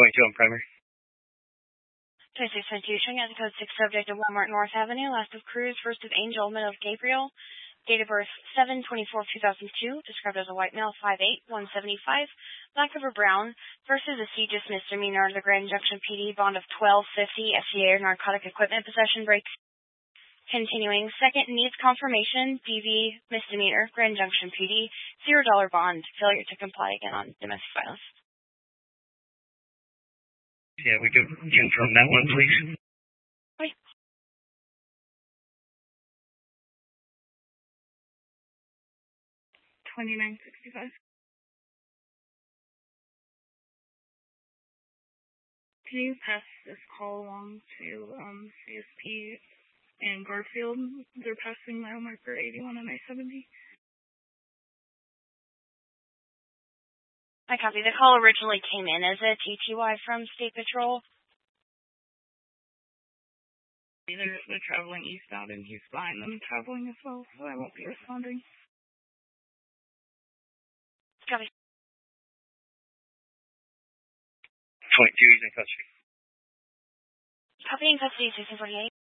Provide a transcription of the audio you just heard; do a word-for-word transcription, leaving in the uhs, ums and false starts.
twenty-two on primary. twenty-six twenty-two, showing as a code six subject of Walmart North Avenue, last of Cruz, first of Angel, middle of Gabriel, date of birth seven twenty-four two thousand two, described as a white male, five eight, one seventy-five, black over brown, first is a CJIS misdemeanor under the Grand Junction P D, bond of twelve fifty, F C A or narcotic equipment possession break. Continuing, second needs confirmation, B V misdemeanor, Grand Junction P D, zero dollar bond, failure to comply again on domestic violence. Yeah, we could confirm that one, please. Okay. twenty-nine sixty-five. Can you pass this call along to um, C S P and Garfield? They're passing mile marker eighty-one on I seventy. I copy. The call originally came in as a T T Y from State Patrol. Either they're traveling eastbound and he's behind them traveling as well, so I won't be responding. Copy. twenty-two, he's in custody. Copy in custody, sixteen forty-eight.